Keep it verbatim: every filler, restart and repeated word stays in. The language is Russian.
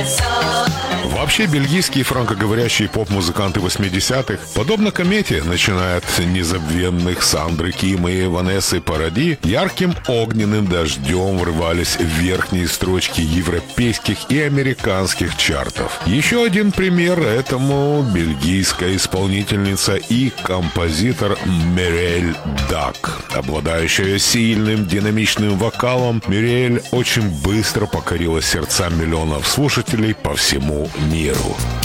Вообще, бельгийские франкоговорящие поп-музыканты восьмидесятых, подобно комете, начиная от незабвенных Сандры Ким и Ванессы Паради, ярким огненным дождем врывались в верхние строчки европейских и американских чартов. Еще один пример этому — бельгийская исполнительница и композитор Мириэль Дак. Обладающая сильным динамичным вокалом, Мириэль очень быстро покорила сердца миллионов слушателей по всему миру.